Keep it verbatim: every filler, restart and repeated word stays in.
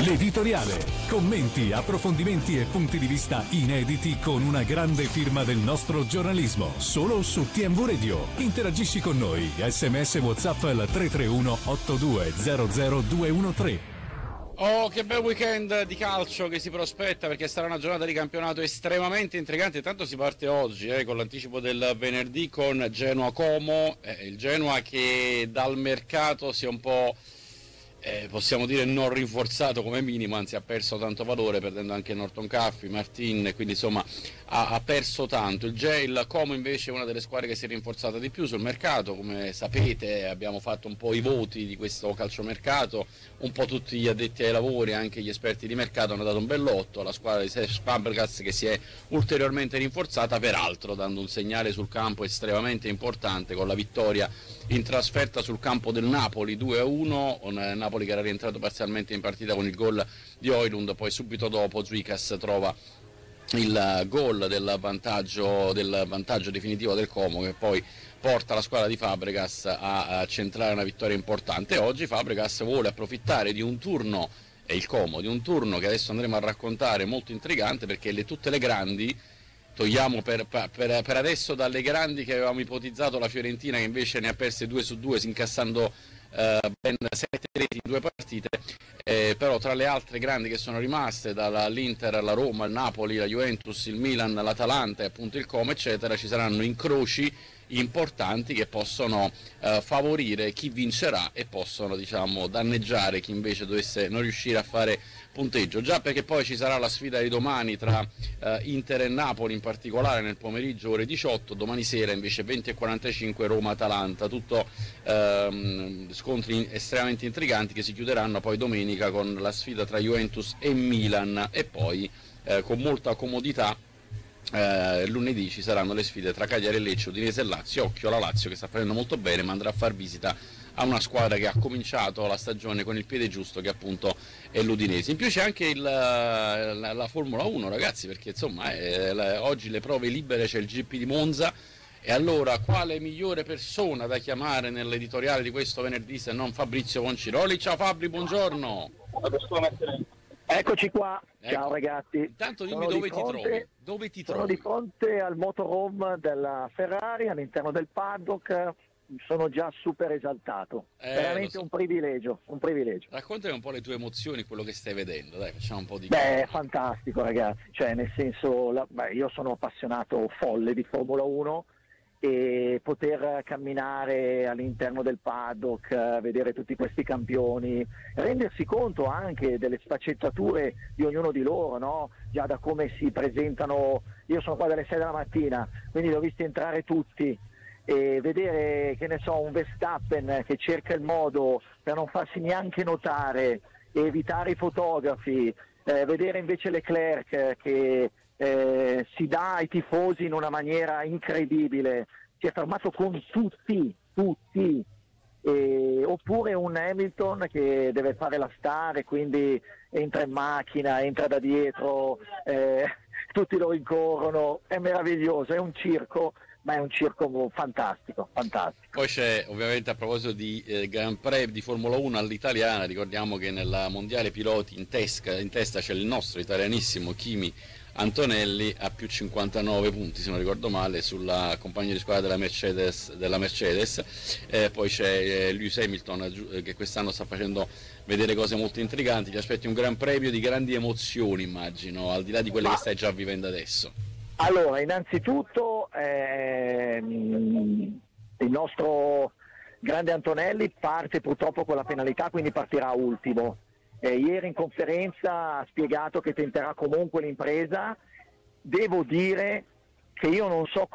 L'editoriale. Commenti, approfondimenti e punti di vista inediti con una grande firma del nostro giornalismo. Solo su T M V Radio. Interagisci con noi. S M S WhatsApp al tre tre uno otto due zero zero due uno tre. Oh, che bel weekend di calcio che si prospetta, perché sarà una giornata di campionato estremamente intrigante. Intanto si parte oggi eh, con l'anticipo del venerdì con Genoa-Como, eh, il Genoa che dal mercato si è un po', eh, possiamo dire, non rinforzato come minimo, anzi ha perso tanto valore, perdendo anche Norton Caffey, Martin, quindi insomma ha, ha perso tanto. Il, G- il Como invece è una delle squadre che si è rinforzata di più sul mercato. Come sapete abbiamo fatto un po' i voti di questo calciomercato, un po' tutti gli addetti ai lavori, anche gli esperti di mercato hanno dato un bell'otto alla squadra di Cesc Fabregas, che si è ulteriormente rinforzata, peraltro dando un segnale sul campo estremamente importante con la vittoria in trasferta sul campo del Napoli due a uno, un Napoli che era rientrato parzialmente in partita con il gol di Højlund, poi subito dopo Zwikas trova il gol del vantaggio, del vantaggio definitivo del Como, che poi porta la squadra di Fabregas a, a centrare una vittoria importante. Oggi Fabregas vuole approfittare di un turno, e il Como, di un turno che adesso andremo a raccontare, molto intrigante, perché le, tutte le grandi, togliamo per, per, per adesso dalle grandi che avevamo ipotizzato la Fiorentina, che invece ne ha perse due su due, incassando eh, ben sette reti in due partite, eh, però tra le altre grandi che sono rimaste, dall'Inter, la Roma, il Napoli, la Juventus, il Milan, l'Atalanta e appunto il Como eccetera, ci saranno incroci importanti che possono eh, favorire chi vincerà e possono, diciamo, danneggiare chi invece dovesse non riuscire a fare punteggio, già perché poi ci sarà la sfida di domani tra eh, Inter e Napoli, in particolare nel pomeriggio ore diciotto, domani sera invece venti e quarantacinque Roma-Atalanta, tutto ehm, scontri estremamente intriganti che si chiuderanno poi domenica con la sfida tra Juventus e Milan, e poi eh, con molta comodità Eh, lunedì ci saranno le sfide tra Cagliari e Lecce, Udinese e Lazio. Occhio alla Lazio che sta facendo molto bene, ma andrà a far visita a una squadra che ha cominciato la stagione con il piede giusto, che appunto è l'Udinese. In più c'è anche il, la, la Formula uno, ragazzi, perché insomma eh, la, oggi le prove libere, c'è il G P di Monza, e allora quale migliore persona da chiamare nell'editoriale di questo venerdì se non Fabrizio Conciroli? Ciao Fabri, buongiorno. Eccoci qua, Ecco. Ciao ragazzi. Intanto dimmi Sono dove di ti fronte- trovi. Dove ti Sono trovi? di fronte al motorhome della Ferrari all'interno del paddock, sono già super esaltato, Eh, veramente lo so. un privilegio, un privilegio. Raccontami un po' le tue emozioni, quello che stai vedendo, dai, facciamo un po' di... Beh, è fantastico ragazzi, cioè nel senso, la- beh, io sono appassionato folle di Formula uno e poter camminare all'interno del paddock, eh, vedere tutti questi campioni, rendersi conto anche delle sfaccettature di ognuno di loro, no? Già da come si presentano, io sono qua dalle sei della mattina, quindi li ho visti entrare tutti, e vedere, che ne so, un Verstappen che cerca il modo per non farsi neanche notare e evitare i fotografi, eh, vedere invece Leclerc eh, che eh, si dà ai tifosi in una maniera incredibile, si è fermato con tutti, tutti, e, oppure un Hamilton che deve fare la star e quindi entra in macchina, entra da dietro, eh, tutti lo rincorrono, è meraviglioso, è un circo, ma è un circo fantastico, fantastico. Poi c'è, ovviamente, a proposito di eh, Grand Prix di Formula uno all'italiana, ricordiamo che nella mondiale piloti in, tesca, in testa c'è il nostro italianissimo Kimi Antonelli a più cinquantanove punti, se non ricordo male, sulla compagna di squadra della Mercedes, della Mercedes. Eh, poi c'è eh, Lewis Hamilton eh, che quest'anno sta facendo vedere cose molto intriganti. Ti aspetti un Gran Premio di grandi emozioni, immagino, al di là di quelle Ma... che stai già vivendo adesso. Allora, innanzitutto ehm, il nostro grande Antonelli parte purtroppo con la penalità, quindi partirà ultimo. Eh, ieri in conferenza ha spiegato che tenterà comunque l'impresa. Devo dire che io non so